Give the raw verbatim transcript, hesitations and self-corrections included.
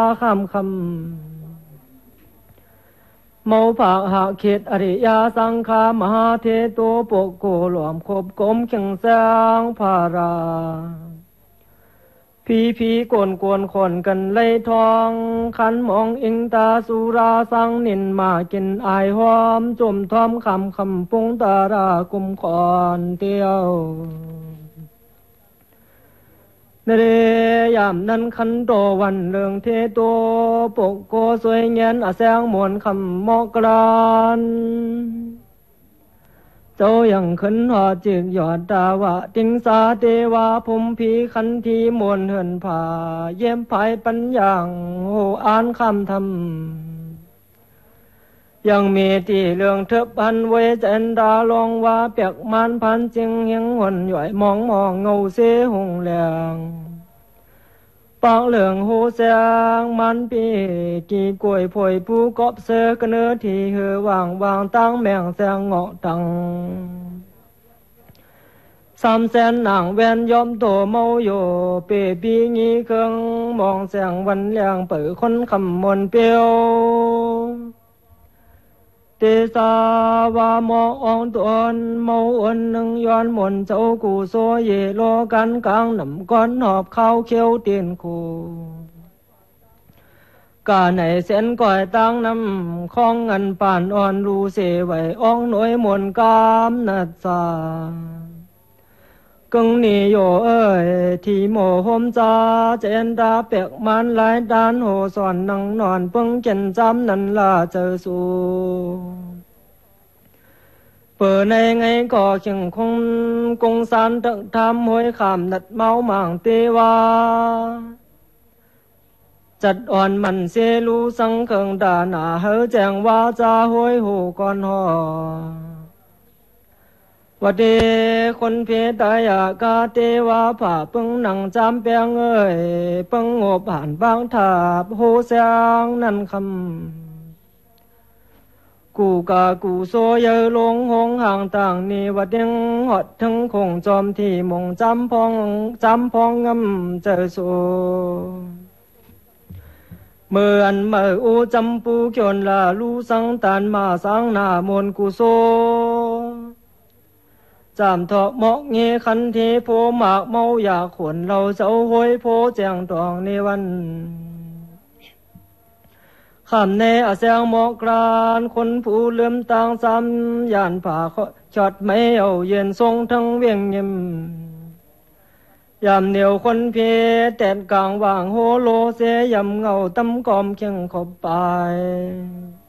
คำคำเมาผากหาเขตอริยาสังขามหาเทโตปกโกหลวมคบกลมเขียงแสงภาราพีพีโกนโกนคนกันเลยทองขันมองอิงตาสุราสังนินมากินอายหอมจมทอมคำคำปุงตารากุมคอนเตียวเนเรยามนั้นขันโตวันเรื่องเทโตปกโกสวยเงียนอาแสงมวลคำมอกกรานเจ้ายังขึ้นหอจึกยอดดาวะติงสาเทวาภูมิพีขันทีมวลเหินผ่าเยี่ยมภายปัญญาโหอ่านคำธรรมยังมีที่เรื่องเทบพันเวจันดาลองว่าเปียกมันพันจึงยังหวนหย่อยมองมองเงาเสหงแหลงปากเหลืองหูแสงมันปีกี่กล้วยผอยผู้กอบเสือกเนื้อที่เหือวางวางตั้งแมงแสงเงาะตังสามแสนหนังแวนยอมโตเมาโยเปปีงี้เครื่องมองแสงวันแรงเปิดคนคำมนเปียวเตสาวามองตนเมาอันหนึ่งย้อนหมุนเจ้ากูโซเยโลกันกลางน้ำก้อนหอบข้าวเขียวเตียนคูกาไหนเส้นก่อยตั้งน้ำคล้องเงินป่านอ่อนรูเสไว้อ่องหน่วยหมุนกามนัดสากึ่งนี่โยเอ้ยที่โมโฮมจาเจนดาเปียกมันหลายด้านโหสอนนังนอนเพิ่งเจนจำนันลาเจอสูเปิดในไงก่อเขียงคงกงสารตึกทำห้อยขามนัดเมาหมางเตวาจัดอ่อนมันเสลูสังเคิงดาหนาเฮอแจงว่าจาห้อยหูก่อนหอวัดเดคนเพตายากาเตวาผ่าปึงหนังจำเปียงเอ้ยปึงงบผ่านบางถาบโหแสงนั่นคำกูกากูโซเยลงหงห่างต่างนี่วัดยังหอดทั้งคงจอมที่มงจำพองจำพองงำเจอโซเมื่ออันเมื่ออูจำปูเกียนลาลูสังตานมาสังนามนกุโซจามทอมอกเงคันเทโพหมากเมาอยากขวนเราเจ้าห้อยโพแจงตองในวันขำในอาแสงหมอกกรานคนผู้เลื่อมต่างซ้ำยานผ่าจอดไม่เอาเย็นทรงทั้งเวียงยิ้มยามเหนียวคนเพแตนกลางว่างโฮโลเสยยำเงาตำกอมเคียงขบไป